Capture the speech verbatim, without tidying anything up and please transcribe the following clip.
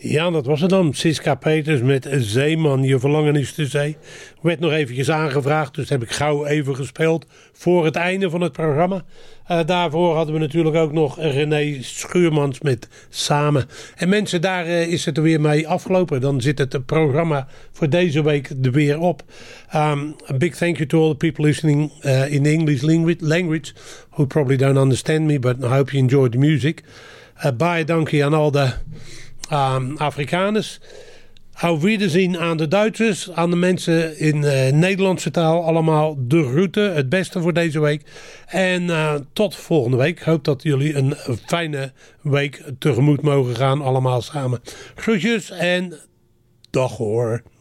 Ja, dat was het dan. Siska Peters met Zeeman, je verlangen is de zee. Werd nog eventjes aangevraagd, dus heb ik gauw even gespeeld voor het einde van het programma. Uh, daarvoor hadden we natuurlijk ook nog René Schuurmans met Samen. En mensen, daar uh, is het er weer mee afgelopen. Dan zit het programma voor deze week er weer op. Um, a big thank you to all the people listening uh, in the English language, who probably don't understand me, but I hope you enjoyed the music. Uh, baie dankie aan al de um, Afrikaners. Auf Wiedersehen aan de Duitsers, aan de mensen in uh, Nederlandse taal. Allemaal de groeten, het beste voor deze week. En uh, tot volgende week. Ik hoop dat jullie een fijne week tegemoet mogen gaan, allemaal samen. Groetjes en dag hoor.